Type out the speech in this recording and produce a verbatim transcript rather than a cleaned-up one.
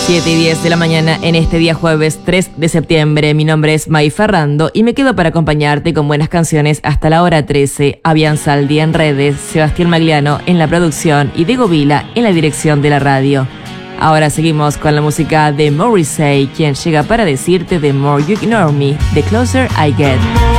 siete y diez de la mañana en este día jueves tres de septiembre. Mi nombre es May Ferrando y me quedo para acompañarte con buenas canciones hasta la hora trece. Avian Saldi en redes, Sebastián Magliano en la producción y Diego Vila en la dirección de la radio. Ahora seguimos con la música de Morrissey, quien llega para decirte The More You Ignore Me, The Closer I Get.